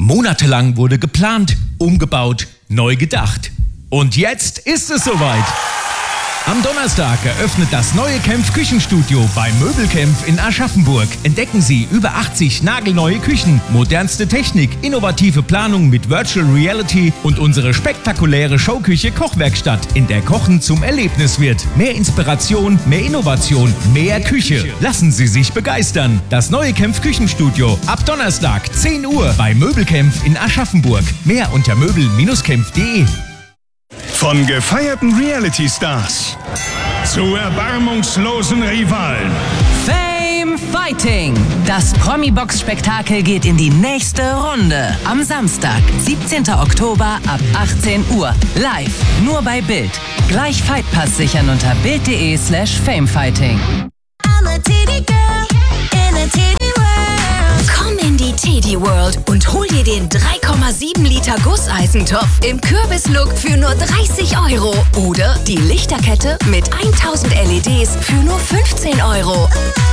Monatelang wurde geplant, umgebaut, neu gedacht. Und jetzt ist es soweit. Am Donnerstag eröffnet das neue Kempf Küchenstudio bei Möbelkempf in Aschaffenburg. Entdecken Sie über 80 nagelneue Küchen, modernste Technik, innovative Planung mit Virtual Reality und unsere spektakuläre Showküche Kochwerkstatt, in der Kochen zum Erlebnis wird. Mehr Inspiration, mehr Innovation, mehr Küche. Lassen Sie sich begeistern. Das neue Kempf Küchenstudio ab Donnerstag 10 Uhr bei Möbelkempf in Aschaffenburg. Mehr unter möbel-kempf.de. Von gefeierten Reality-Stars zu erbarmungslosen Rivalen. Fame Fighting. Das Promi-Box-Spektakel geht in die nächste Runde. Am Samstag, 17. Oktober ab 18 Uhr. Live, nur bei Bild. Gleich Fightpass sichern unter bild.de/famefighting. I'm a Teddy girl in a Teddy world. Komm in die Teddy World und hol dir den 3,7 Liter Gusseisentopf im Kürbislook für nur 30 € oder die Lichterkette mit 1000 LEDs für nur 15 €.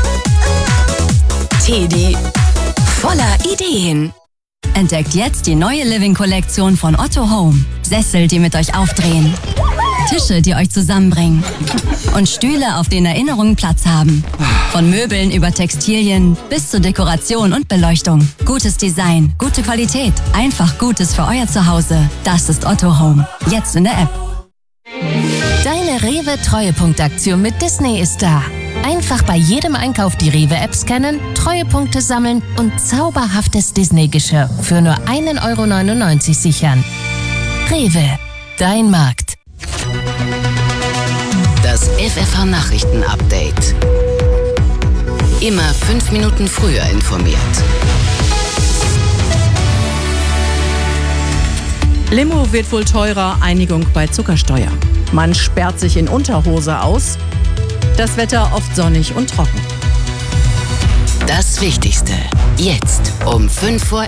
Teddy, voller Ideen. Entdeckt jetzt die neue Living-Kollektion von Otto Home. Sessel, die mit euch aufdrehen. Tische, die euch zusammenbringen. Und Stühle, auf denen Erinnerungen Platz haben. Von Möbeln über Textilien bis zur Dekoration und Beleuchtung. Gutes Design, gute Qualität. Einfach Gutes für euer Zuhause. Das ist Otto Home. Jetzt in der App. Deine Rewe-Treuepunktaktion mit Disney ist da. Einfach bei jedem Einkauf die Rewe-App scannen, Treuepunkte sammeln und zauberhaftes Disney-Geschirr für nur 1,99 € sichern. Rewe, dein Markt. Das FFH-Nachrichten-Update. Immer 5 Minuten früher informiert. Limo wird wohl teurer, Einigung bei Zuckersteuer. Man sperrt sich in Unterhose aus. Das Wetter oft sonnig und trocken. Das Wichtigste. Jetzt um 5:11 Uhr.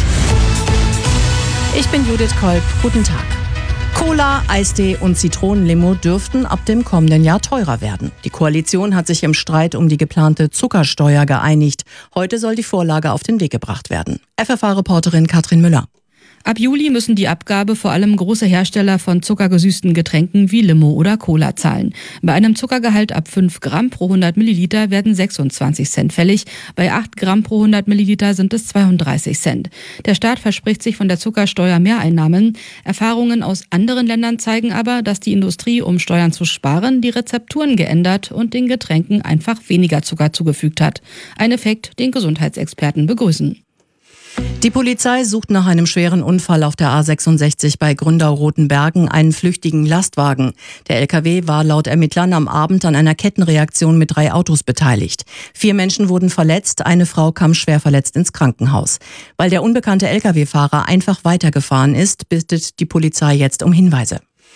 Ich bin Judith Kolb. Guten Tag. Cola, Eistee und Zitronenlimo dürften ab dem kommenden Jahr teurer werden. Die Koalition hat sich im Streit um die geplante Zuckersteuer geeinigt. Heute soll die Vorlage auf den Weg gebracht werden. FFH-Reporterin Katrin Müller. Ab Juli müssen die Abgabe vor allem große Hersteller von zuckergesüßten Getränken wie Limo oder Cola zahlen. Bei einem Zuckergehalt ab 5 Gramm pro 100 Milliliter werden 26 Cent fällig. Bei 8 Gramm pro 100 Milliliter sind es 32 Cent. Der Staat verspricht sich von der Zuckersteuer Mehreinnahmen. Erfahrungen aus anderen Ländern zeigen aber, dass die Industrie, um Steuern zu sparen, die Rezepturen geändert und den Getränken einfach weniger Zucker zugefügt hat. Ein Effekt, den Gesundheitsexperten begrüßen. Die Polizei sucht nach einem schweren Unfall auf der A66 bei Gründau-Rotenbergen einen flüchtigen Lastwagen. Der LKW war laut Ermittlern am Abend an einer Kettenreaktion mit 3 Autos beteiligt. 4 Menschen wurden verletzt, eine Frau kam schwer verletzt ins Krankenhaus. Weil der unbekannte LKW-Fahrer einfach weitergefahren ist, bittet die Polizei jetzt um Hinweise.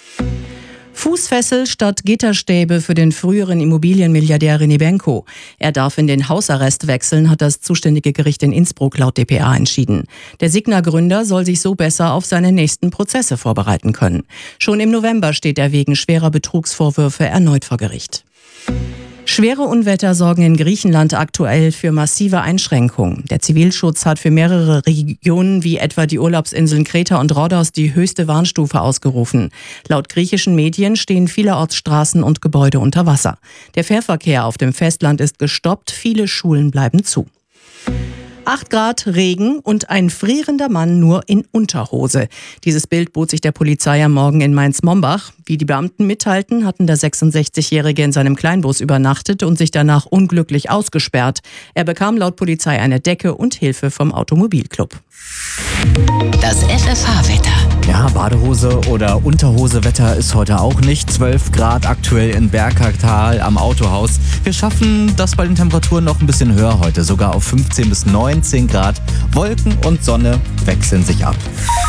Fußfessel statt Gitterstäbe für den früheren Immobilienmilliardär René Benko. Er darf in den Hausarrest wechseln, hat das zuständige Gericht in Innsbruck laut dpa entschieden. Der Signa-Gründer soll sich so besser auf seine nächsten Prozesse vorbereiten können. Schon im November steht er wegen schwerer Betrugsvorwürfe erneut vor Gericht. Schwere Unwetter sorgen in Griechenland aktuell für massive Einschränkungen. Der Zivilschutz hat für mehrere Regionen wie etwa die Urlaubsinseln Kreta und Rhodos die höchste Warnstufe ausgerufen. Laut griechischen Medien stehen vielerorts Straßen und Gebäude unter Wasser. Der Fährverkehr auf dem Festland ist gestoppt, viele Schulen bleiben zu. 8 Grad, Regen und ein frierender Mann nur in Unterhose. Dieses Bild bot sich der Polizei am Morgen in Mainz-Mombach. Wie die Beamten mitteilten, hatten der 66-Jährige in seinem Kleinbus übernachtet und sich danach unglücklich ausgesperrt. Er bekam laut Polizei eine Decke und Hilfe vom Automobilclub. Das FFH-Wetter. Ja, Badehose oder Unterhosewetter ist heute auch nicht. 12 Grad aktuell in Bergkartal am Autohaus. Wir schaffen das bei den Temperaturen noch ein bisschen höher heute, sogar auf 15 bis 19 Grad. Wolken und Sonne wechseln sich ab.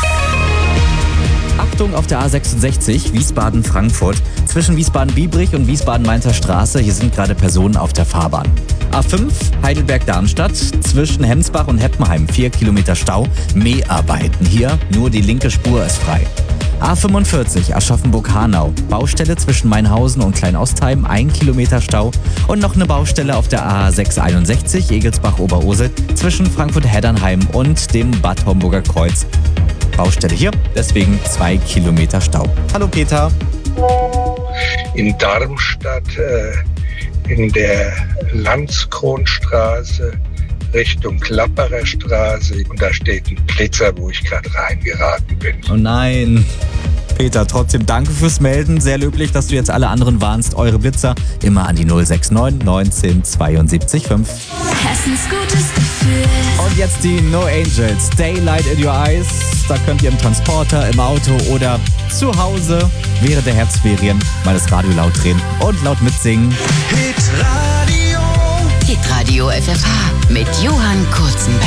Achtung auf der A66 Wiesbaden-Frankfurt. Zwischen Wiesbaden-Biebrich und Wiesbaden-Mainzer Straße. Hier sind gerade Personen auf der Fahrbahn. A5 Heidelberg-Darmstadt zwischen Hemsbach und Heppenheim 4 Kilometer Stau. Mäharbeiten hier, nur die linke Spur ist frei. A45 Aschaffenburg-Hanau. Baustelle zwischen Mainhausen und Kleinostheim, 1 Kilometer Stau. Und noch eine Baustelle auf der A661 Egelsbach-Oberursel zwischen Frankfurt-Heddernheim und dem Bad Homburger Kreuz. Baustelle hier, deswegen 2 Kilometer Stau. Hallo Peter. In Darmstadt in der Landskronstraße Richtung Klapperer Straße und da steht ein Blitzer, wo ich gerade reingeraten bin. Oh nein. Peter, trotzdem danke fürs Melden. Sehr löblich, dass du jetzt alle anderen warnst. Eure Blitzer immer an die 069 19 72 5. Hessens gutes Gefühl. Und jetzt die No Angels. Daylight in Your Eyes. Da könnt ihr im Transporter, im Auto oder zu Hause während der Herbstferien mal das Radio laut drehen und laut mitsingen. Hitradio FFH mit Johann Kurzenberg.